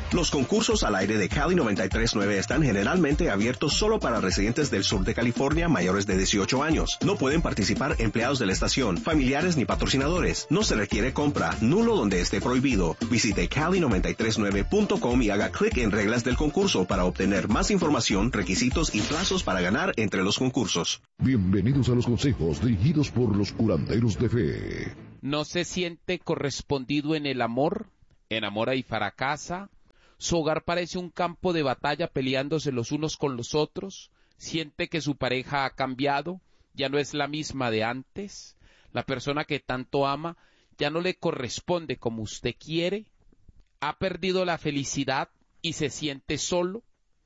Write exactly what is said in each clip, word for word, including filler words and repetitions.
Los concursos al aire de Cali noventa y tres punto nueve están generalmente abiertos solo para residentes del sur de California mayores de dieciocho años. No pueden participar empleados de la estación, familiares ni patrocinadores. No se requiere compra, nulo donde esté prohibido. Visite Cali noventa y tres punto nueve punto com y haga clic en reglas del concurso para obtener más información, requisitos y plazos para ganar entre los concursos. Bienvenidos a los consejos dirigidos por los curanderos de fe. ¿No se siente correspondido en el amor? ¿Enamora y fracasa? ¿Su hogar parece un campo de batalla peleándose los unos con los otros? ¿Siente que su pareja ha cambiado? ¿Ya no es la misma de antes? ¿La persona que tanto ama ya no le corresponde como usted quiere? ¿Ha perdido la felicidad y se siente solo?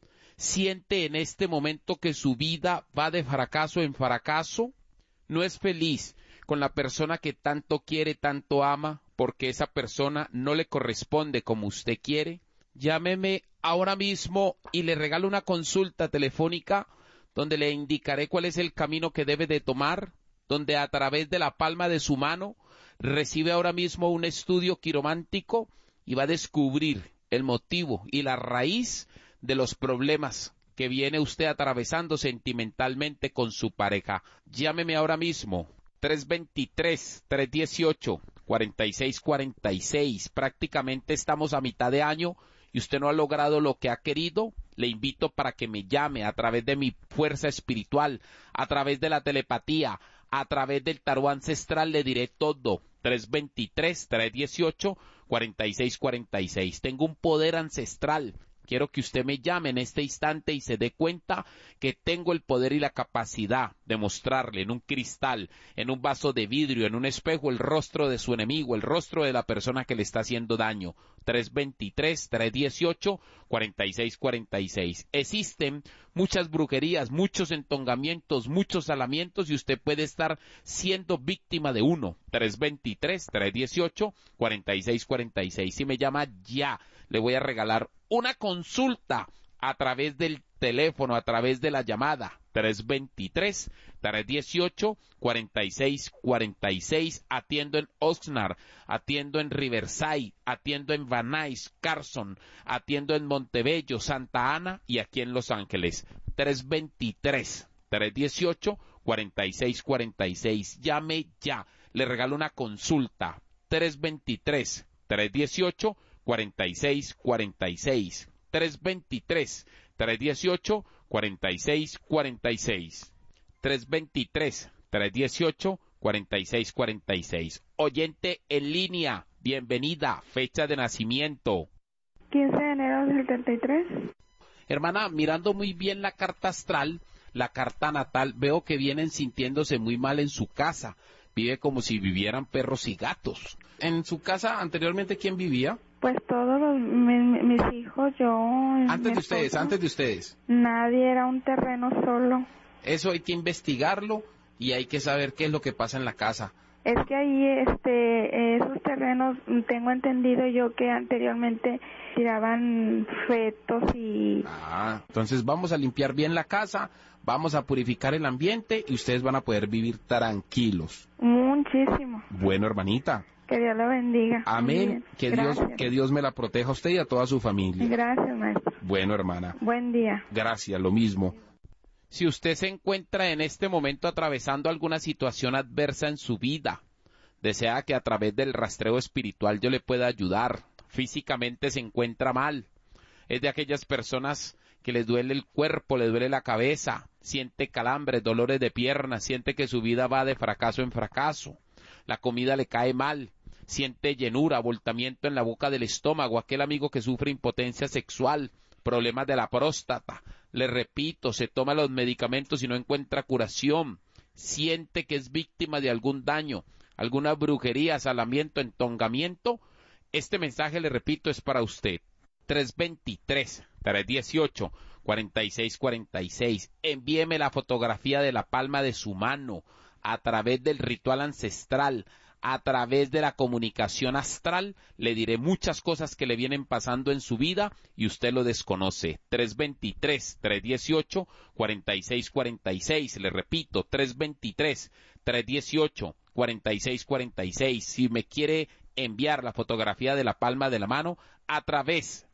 ¿Siente en este momento que su vida va de fracaso en fracaso? ¿No es feliz con la persona que tanto quiere, tanto ama, porque esa persona no le corresponde como usted quiere? Llámeme ahora mismo y le regalo una consulta telefónica donde le indicaré cuál es el camino que debe de tomar, donde a través de la palma de su mano recibe ahora mismo un estudio quiromántico y va a descubrir el motivo y la raíz de los problemas que viene usted atravesando sentimentalmente con su pareja. Llámeme ahora mismo, tres dos tres, tres uno ocho, cuatro seis cuatro seis. Prácticamente estamos a mitad de año y usted no ha logrado lo que ha querido. Le invito para que me llame a través de mi fuerza espiritual, a través de la telepatía, a través del tarot ancestral. Le diré todo. tres dos tres, tres uno ocho, cuatro seis cuatro seis. Tengo un poder ancestral. Quiero que usted me llame en este instante y se dé cuenta que tengo el poder y la capacidad de mostrarle en un cristal, en un vaso de vidrio, en un espejo, el rostro de su enemigo, el rostro de la persona que le está haciendo daño. tres dos tres, tres uno ocho, cuatro seis cuatro seis. Existen muchas brujerías, muchos entongamientos, muchos salamientos y usted puede estar siendo víctima de uno. tres dos tres, tres uno ocho, cuatro seis cuatro seis. Si me llama ya, le voy a regalar una consulta a través del teléfono, a través de la llamada. tres dos tres, tres uno ocho, cuatro seis cuatro seis. Atiendo en Oxnard, atiendo en Riverside, atiendo en Van Nuys, Carson, atiendo en Montebello, Santa Ana y aquí en Los Ángeles. tres dos tres, tres uno ocho, cuatro seis cuatro seis. Llame ya, le regalo una consulta. tres dos tres, tres uno ocho, cuatro seis cuatro seis. tres dos tres, tres uno ocho, cuatro seis cuatro seis. tres dos tres, tres uno ocho, cuatro seis cuatro seis. Oyente en línea, bienvenida, fecha de nacimiento. quince de enero del setenta y tres. Hermana, mirando muy bien la carta astral, la carta natal, veo que vienen sintiéndose muy mal en su casa. Vive como si vivieran perros y gatos. ¿En su casa anteriormente quién vivía? Pues todos los, mis, mis hijos, yo... Antes de ustedes, esposo, antes de ustedes. Nadie, era un terreno solo. Eso hay que investigarlo y hay que saber qué es lo que pasa en la casa. Es que ahí, este, esos terrenos, tengo entendido yo que anteriormente tiraban fetos y... Ah, entonces vamos a limpiar bien la casa, vamos a purificar el ambiente y ustedes van a poder vivir tranquilos. Muchísimo. Bueno, hermanita. Que Dios la bendiga. Amén. Que Dios, que Dios me la proteja a usted y a toda su familia. Gracias, maestro. Bueno, hermana. Buen día. Gracias, lo mismo. Si usted se encuentra en este momento atravesando alguna situación adversa en su vida, desea que a través del rastreo espiritual yo le pueda ayudar, físicamente se encuentra mal, es de aquellas personas que les duele el cuerpo, le duele la cabeza, siente calambres, dolores de piernas, siente que su vida va de fracaso en fracaso, la comida le cae mal, siente llenura, abultamiento en la boca del estómago, aquel amigo que sufre impotencia sexual, problemas de la próstata, le repito, se toma los medicamentos y no encuentra curación, siente que es víctima de algún daño, alguna brujería, salamiento, entongamiento, este mensaje, le repito, es para usted. tres dos tres, tres uno ocho, cuatro seis cuatro seis. Envíeme la fotografía de la palma de su mano a través del ritual ancestral, a través de la comunicación astral. Le diré muchas cosas que le vienen pasando en su vida y usted lo desconoce. tres dos tres, tres uno ocho, cuatro seis cuatro seis. Le repito, tres dos tres, tres uno ocho, cuatro seis cuatro seis. Si me quiere enviar la fotografía de la palma de la mano a través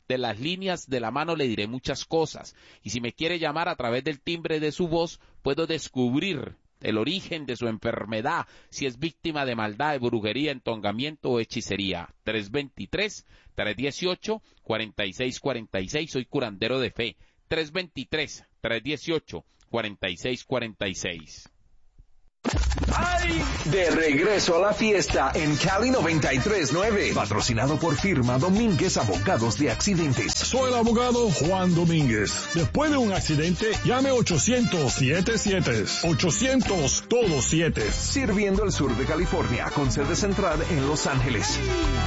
de las líneas de la mano le diré muchas cosas. Y si me quiere llamar a través del timbre de su voz, puedo descubrir el origen de su enfermedad, si es víctima de maldad, de brujería, entongamiento o hechicería. tres dos tres, tres uno ocho, cuatro seis cuatro seis, soy curandero de fe. tres dos tres, tres uno ocho, cuatro seis cuatro seis. ¡Ay! De regreso a la fiesta en Cali noventa y tres punto nueve. Patrocinado por firma Domínguez Abogados de Accidentes. Soy el abogado Juan Domínguez. Después de un accidente, llame ochocientos siete siete. ochocientos todos siete. Sirviendo el sur de California con sede central en Los Ángeles.